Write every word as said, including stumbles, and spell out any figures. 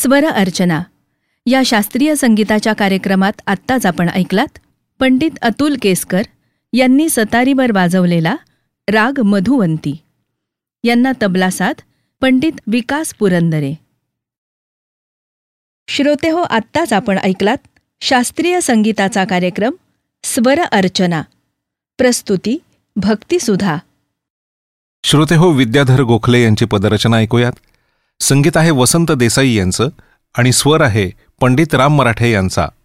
स्वर अर्चना या शास्त्रीय संगीताच्या कार्यक्रमात आत्ताच आपण ऐकलात पंडित अतुल केसकर यांनी सतारीवर वाजवलेला राग मधुवंती. यांना तबला साथ पंडित विकास पुरंदरे. श्रोते हो, आत्ताच आपण ऐकलात शास्त्रीय संगीताचा कार्यक्रम स्वर अर्चना. प्रस्तुती भक्तिसुधा. श्रोते हो, विद्याधर गोखले यांची पदरचना ऐकूयात. संगीत आहे वसंत देसाई यांचं आणि स्वर आहे पंडित राम मराठे यांचा.